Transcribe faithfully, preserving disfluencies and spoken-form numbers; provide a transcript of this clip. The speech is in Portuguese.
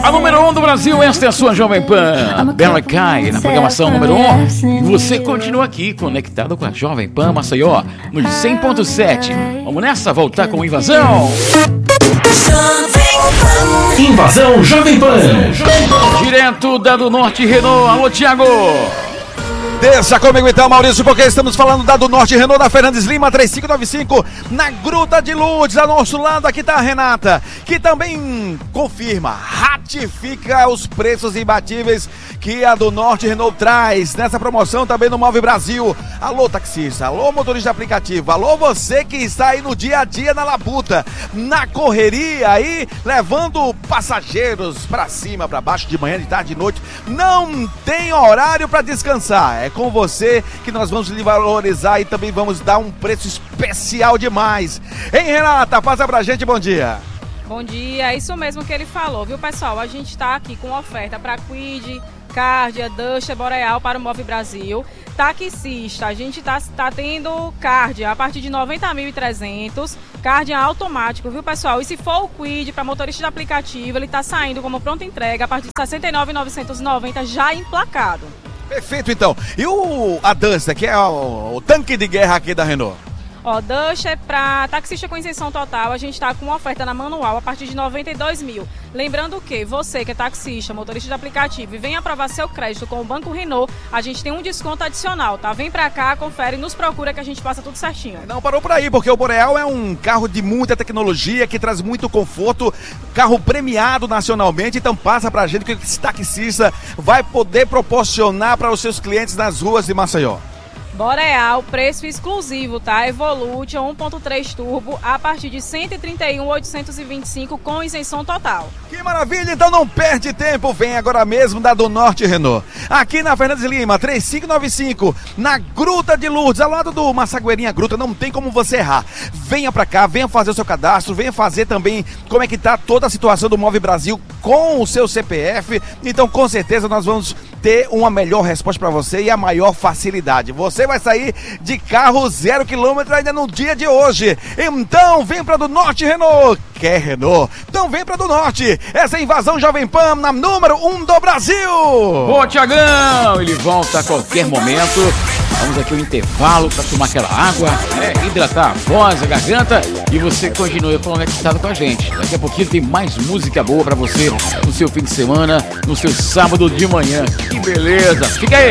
A número um do Brasil, esta é a sua Jovem Pan. Bela Kai, na programação número um. E você continua aqui, conectado com a Jovem Pan Maceió, no cem ponto sete. Vamos nessa, voltar com Invasão. Invasão Jovem Pan. Direto da do Norte Renault. Alô, Thiago. Deixa comigo então, Maurício, porque estamos falando da do Norte Renault, da Fernandes Lima, três cinco nove cinco, na Gruta de Lourdes. Ao nosso lado aqui tá a Renata, que também confirma, ratifica os preços imbatíveis que a do Norte Renault traz nessa promoção também no Move Brasil. Alô, taxista, alô, motorista de aplicativo, alô, você que está aí no dia a dia na labuta, na correria aí, levando passageiros pra cima, pra baixo, de manhã, de tarde, de noite, não tem horário pra descansar. É com você que nós vamos lhe valorizar e também vamos dar um preço especial demais. Hein, Renata? Passa pra gente, bom dia. Bom dia, é isso mesmo que ele falou, viu, pessoal? A gente tá aqui com oferta para Kwid, Cardia, Duster, Boreal para o Move Brasil. Taxista, a gente tá, tá tendo Cardia a partir de noventa mil e trezentos, Cardia automático, viu, pessoal? E se for o Kwid para motorista de aplicativo, ele tá saindo como pronta entrega a partir de sessenta e nove mil novecentos e noventa, já emplacado. Perfeito, então. E o a Duster, que é o, o tanque de guerra aqui da Renault? Ó, Duster para taxista com isenção total, a gente está com uma oferta na manual a partir de noventa e dois mil. Lembrando que você que é taxista, motorista de aplicativo e vem aprovar seu crédito com o Banco Renault, a gente tem um desconto adicional, tá? Vem pra cá, confere, nos procura que a gente passa tudo certinho. Não parou por aí, porque o Boreal é um carro de muita tecnologia, que traz muito conforto, carro premiado nacionalmente, então passa pra gente que esse taxista vai poder proporcionar para os seus clientes nas ruas de Maceió. Boreal, preço exclusivo, tá? Evolution um ponto três turbo a partir de cento e trinta e um mil oitocentos e vinte e cinco com isenção total. Que maravilha! Então não perde tempo, vem agora mesmo da do Norte Renault. Aqui na Fernandes Lima, três cinco nove cinco, na Gruta de Lourdes, ao lado do Massagueirinha Gruta, não tem como você errar. Venha pra cá, venha fazer o seu cadastro, venha fazer também como é que tá toda a situação do Move Brasil com o seu C P F. Então com certeza nós vamos ter uma melhor resposta para você e a maior facilidade. Você vai sair de carro zero quilômetro ainda no dia de hoje. Então vem pra do Norte Renault. Quer Renault? Então vem pra do Norte. Essa é a Invasão Jovem Pan na número um do Brasil. Boa, Tiagão. Ele volta a qualquer momento. Vamos aqui ao intervalo para tomar aquela água, né? Hidratar a voz, a garganta, e você continua conectado com a gente. Daqui a pouquinho tem mais música boa para você no seu fim de semana, no seu sábado de manhã. Que beleza! Fica aí!